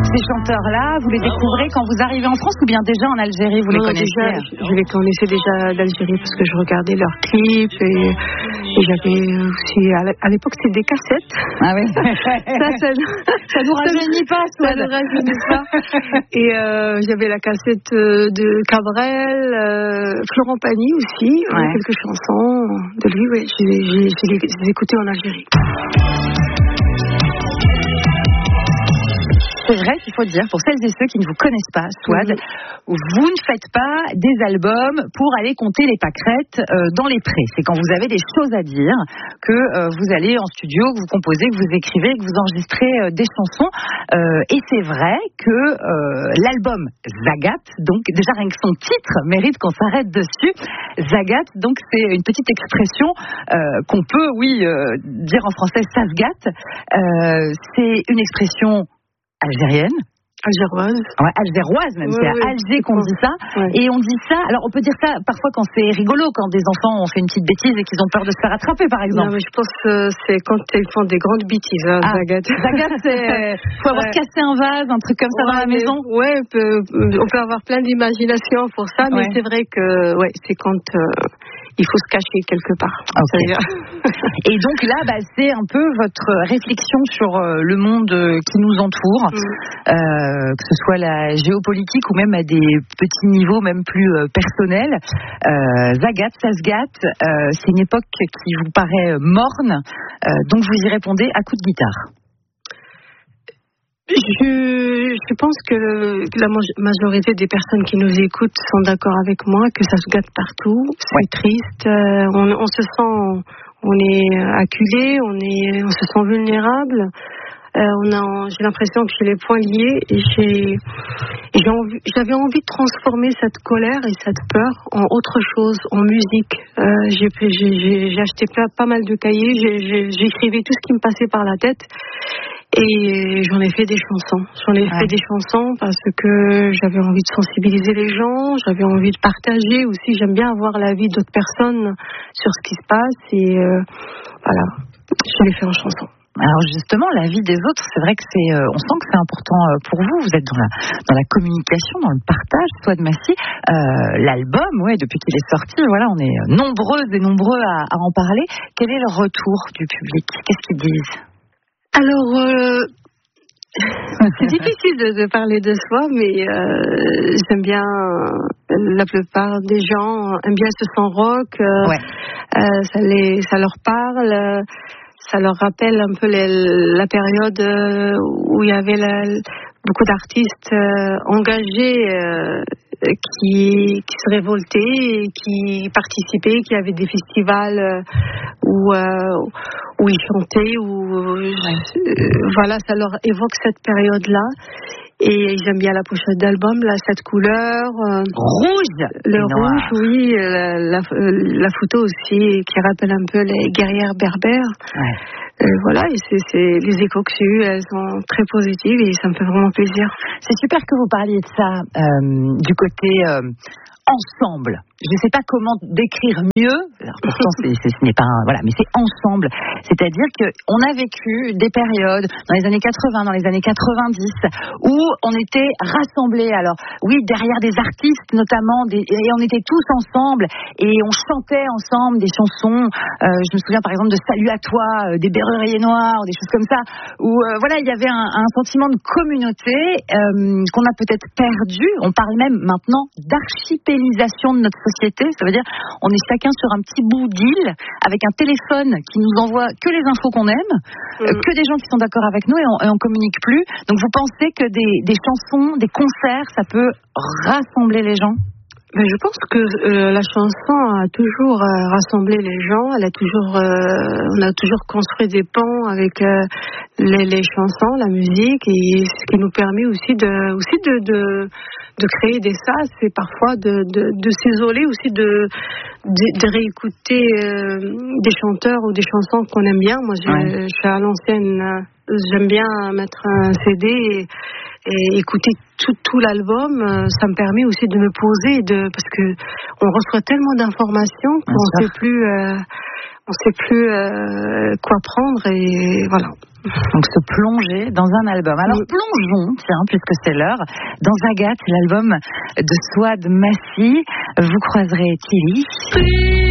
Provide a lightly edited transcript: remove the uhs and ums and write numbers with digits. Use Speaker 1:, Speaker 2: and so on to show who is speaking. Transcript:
Speaker 1: Ces chanteurs-là, vous les découvrez quand vous arrivez en France ou bien déjà en Algérie, vous les connaissez?
Speaker 2: Je les connaissais déjà d'Algérie parce que je regardais leurs clips et j'avais aussi, à l'époque, c'était des cassettes.
Speaker 1: Ah oui. ça nous rajeunit pas,
Speaker 2: ça nous rajeunit pas. Et j'avais la cassette de Cabrel, Florent Pagny aussi, quelques chansons de lui, je les écoutais en Algérie.
Speaker 1: C'est vrai qu'il faut dire, pour celles et ceux qui ne vous connaissent pas, Souad, vous ne faites pas des albums pour aller compter les pâquerettes dans les prés. C'est quand vous avez des choses à dire que vous allez en studio, que vous composez, que vous écrivez, que vous enregistrez des chansons. Et c'est vrai que l'album Zagat, donc déjà rien que son titre mérite qu'on s'arrête dessus. Zagat, donc c'est une petite expression qu'on peut, dire en français, ça se gâte. C'est une expression algérienne.
Speaker 2: Algéroise.
Speaker 1: Ouais, algéroise même, c'est à Alger qu'on dit ça. Ouais. Et on dit ça, alors on peut dire ça parfois quand c'est rigolo, quand des enfants ont fait une petite bêtise et qu'ils ont peur de se faire attraper par exemple.
Speaker 2: Non mais je pense que c'est quand ils font des grandes bêtises, Zagat.
Speaker 1: Zagat, c'est faut avoir cassé un vase, un truc comme ça dans la maison.
Speaker 2: Ouais, on peut avoir plein d'imagination pour ça, mais c'est vrai que c'est quand il faut se cacher quelque part.
Speaker 1: Okay. Et donc là, c'est un peu votre réflexion sur le monde qui nous entoure, que ce soit la géopolitique ou même à des petits niveaux même plus personnels. Zagat, ça se gâte, c'est une époque qui vous paraît morne, donc vous y répondez à coups de guitare.
Speaker 2: Je pense que la majorité des personnes qui nous écoutent sont d'accord avec moi que ça se gâte partout. C'est triste. On se sent, on est acculé, on se sent vulnérable. J'ai l'impression que j'ai les poings liés et j'avais envie de transformer cette colère et cette peur en autre chose, en musique. J'ai acheté pas mal de cahiers, j'écrivais tout ce qui me passait par la tête. Et j'en ai fait des chansons. Fait des chansons parce que j'avais envie de sensibiliser les gens, j'avais envie de partager aussi. J'aime bien avoir l'avis d'autres personnes sur ce qui se passe et voilà, je l'ai fait en chanson.
Speaker 1: Alors justement, la vie des autres, c'est vrai que on sent que c'est important pour vous. Vous êtes dans la communication, dans le partage, Souad Massi. L'album, depuis qu'il est sorti, on est nombreuses et nombreux à en parler. Quel est le retour du public? Qu'est-ce qu'ils disent?
Speaker 2: Alors, c'est difficile de parler de soi, mais j'aime bien, la plupart des gens aiment bien ce son rock, ça leur parle, ça leur rappelle un peu la période où il y avait beaucoup d'artistes engagés qui se révoltaient, et qui participaient, qui avaient des festivals où ils chantaient, ça leur évoque cette période-là. Et j'aime bien la pochette d'album, là, cette couleur.
Speaker 1: Rouge!
Speaker 2: Le rouge, oui. La photo aussi, qui rappelle un peu les guerrières berbères. Et les échos que j'ai eus, elles sont très positives et ça me fait vraiment plaisir.
Speaker 1: C'est super que vous parliez de ça, du côté ensemble. Je ne sais pas comment décrire mieux. Alors, pourtant, ce n'est pas mais c'est ensemble. C'est-à-dire que on a vécu des périodes dans les années 80, dans les années 90, où on était rassemblés. Alors, oui, derrière des artistes notamment, et on était tous ensemble et on chantait ensemble des chansons. Je me souviens par exemple de Salut à toi, des Berruriers Noirs, des choses comme ça, où il y avait un sentiment de communauté qu'on a peut-être perdu. On parle même maintenant d'archipélisation de notre société, ça veut dire on est chacun sur un petit bout d'île avec un téléphone qui nous envoie que les infos qu'on aime, que des gens qui sont d'accord avec nous et on communique plus. Donc vous pensez que des chansons, des concerts, ça peut rassembler les gens?
Speaker 2: Je pense que la chanson a toujours rassemblé les gens. On a toujours construit des ponts avec les chansons, la musique, et ce qui nous permet aussi de créer des sas, et parfois de s'isoler aussi, de réécouter des chanteurs ou des chansons qu'on aime bien. Moi, je suis à l'ancienne. J'aime bien mettre un CD et écouter tout l'album. Ça me permet aussi de me poser, parce que on reçoit tellement d'informations qu'on ne sait plus. on sait plus quoi prendre et voilà.
Speaker 1: Donc se plonger dans un album. Alors plongeons, tiens, puisque c'est l'heure, dans Agathe, l'album de Souad Massi. Vous croiserez Tilly.